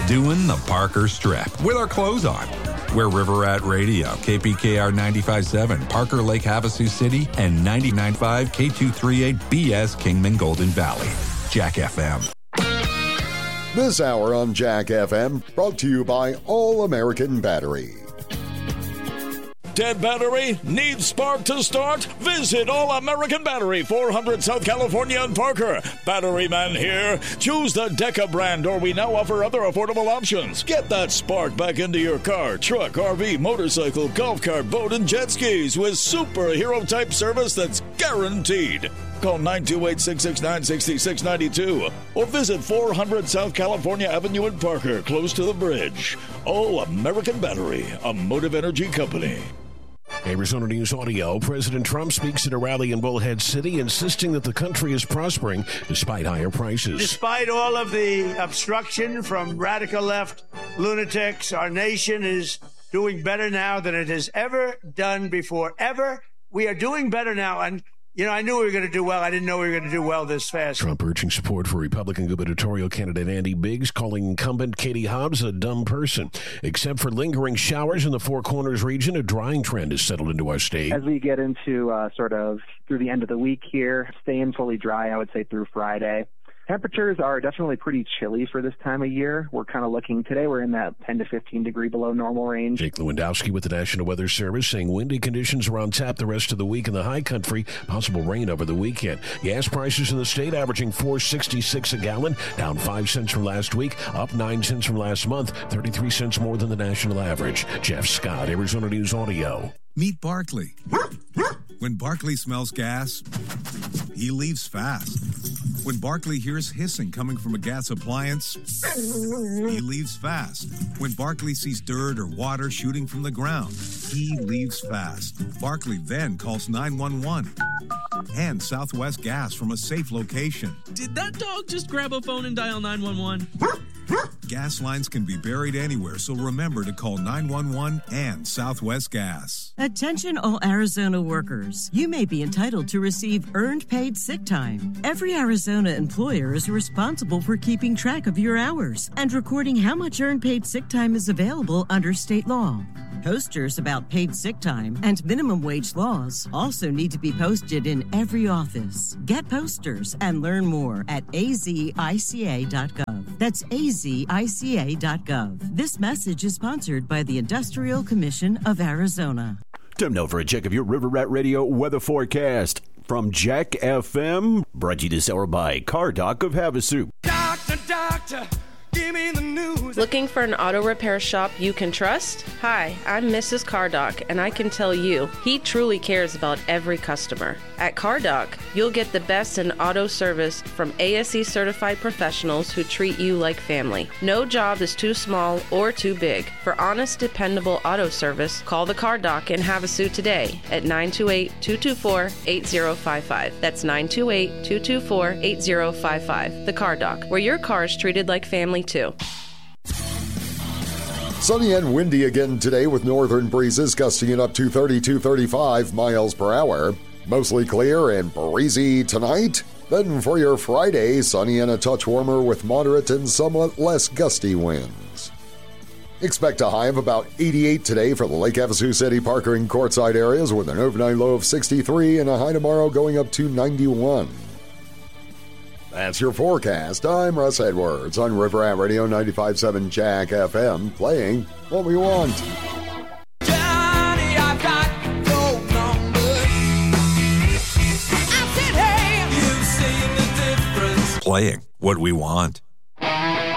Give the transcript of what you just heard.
doing the Parker Strip with our clothes on. We're River Rat Radio, KPKR 95.7, Parker Lake Havasu City, and 99.5 K238 BS Kingman Golden Valley. Jack FM. This hour on Jack FM, brought to you by All American Battery. Dead battery? Needs spark to start? Visit All American Battery, 400 South California and Parker. Battery man here. Choose the Deca brand, or we now offer other affordable options. Get that spark back into your car, truck, RV, motorcycle, golf cart, boat, and jet skis with superhero-type service that's guaranteed. Call 928-669-6692 or visit 400 South California Avenue in Parker, close to the bridge. All American Battery, a Motive Energy company. Arizona News Audio. President Trump speaks at a rally in Bullhead City, insisting that the country is prospering despite higher prices. Despite all of the obstruction from radical left lunatics, our nation is doing better now than it has ever done before. Ever. We are doing better now. And you know, I knew we were going to do well. I didn't know we were going to do well this fast. Trump urging support for Republican gubernatorial candidate Andy Biggs, calling incumbent Katie Hobbs a dumb person. Except for lingering showers in the Four Corners region, a drying trend has settled into our state. As we get into sort of through the end of the week here, staying fully dry, I would say through Friday. Temperatures are definitely pretty chilly for this time of year. We're kind of looking today, we're in that 10 to 15 degree below normal range. Jake Lewandowski with the National Weather Service saying windy conditions are on tap the rest of the week in the high country. Possible rain over the weekend. Gas prices in the state averaging $4.66 a gallon, down 5 cents from last week, up 9 cents from last month, 33 cents more than the national average. Jeff Scott, Arizona News Audio. Meet Barkley. When Barkley smells gas, he leaves fast. When Barkley hears hissing coming from a gas appliance, he leaves fast. When Barkley sees dirt or water shooting from the ground, he leaves fast. Barkley then calls 911 and Southwest Gas from a safe location. Did that dog just grab a phone and dial 911? Gas lines can be buried anywhere, so remember to call 911 and Southwest Gas. Attention all Arizona workers. You may be entitled to receive earned paid sick time. Every Arizona employer is responsible for keeping track of your hours and recording how much earned paid sick time is available under state law. Posters about paid sick time and minimum wage laws also need to be posted in every office. Get posters and learn more at azica.gov. That's azica.gov. This message is sponsored by the Industrial Commission of Arizona. Time now for a check of your River Rat Radio weather forecast from Jack FM. Brought to you this hour by Car Doc of Havasu. Doctor, give me the news. Looking for an auto repair shop you can trust? Hi, I'm Mrs. Cardoc, and I can tell you, he truly cares about every customer. At Cardoc, you'll get the best in auto service from ASE certified professionals who treat you like family. No job is too small or too big. For honest, dependable auto service, call the Cardoc in Havasu today at 928-224-8055. That's 928-224-8055. The Cardoc, where your car is treated like family too. Sunny and windy again today with northern breezes gusting it up to 30-35 miles per hour. Mostly clear and breezy tonight. Then for your Friday, sunny and a touch warmer with moderate and somewhat less gusty winds. Expect a high of about 88 today for the Lake Havasu City, Parker, and Quartzsite areas with an overnight low of 63 and a high tomorrow going up to 91. That's your forecast. I'm Russ Edwards on River Rat Radio 95.7 Jack FM, playing what we want. Johnny, I've got your number. I said, hey, you've seen the difference. Playing what we want.